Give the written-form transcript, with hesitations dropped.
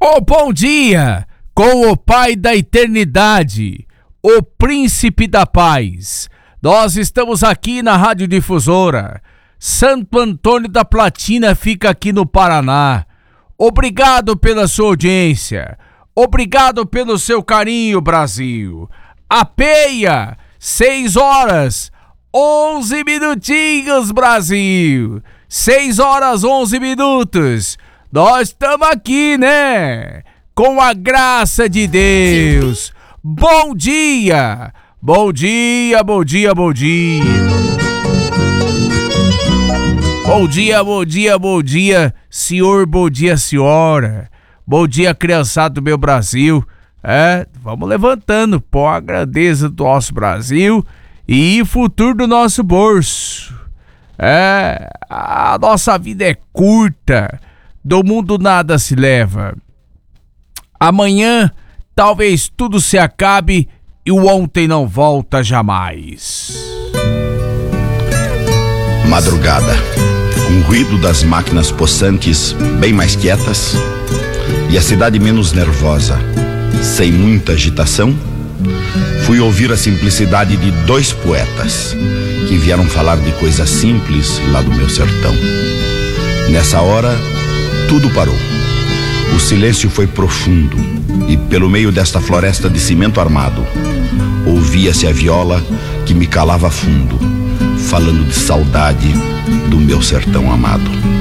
Oh, bom dia, com o Pai da Eternidade, o Príncipe da Paz. Nós estamos aqui na Rádio Difusora. Santo Antônio da Platina fica aqui no Paraná. Obrigado pela sua audiência. Obrigado pelo seu carinho, Brasil. A peia, 6 horas, 11 minutinhos, Brasil. 6 horas, 11 minutos. Nós estamos aqui, né? Com a graça de Deus. Bom dia! Bom dia, bom dia, bom dia. Bom dia, bom dia, bom dia, senhor, bom dia, senhora. Bom dia, criançada do meu Brasil. Vamos levantando, pô, a grandeza do nosso Brasil e o futuro do nosso bolso. A nossa vida é curta. Do mundo nada se leva. Amanhã talvez tudo se acabe e o ontem não volta jamais. Madrugada, com o ruído das máquinas possantes bem mais quietas e a cidade menos nervosa, sem muita agitação, fui ouvir a simplicidade de 2 poetas que vieram falar de coisas simples lá do meu sertão. Nessa hora, tudo parou. O silêncio foi profundo e pelo meio desta floresta de cimento armado ouvia-se a viola que me calava fundo, falando de saudade do meu sertão amado.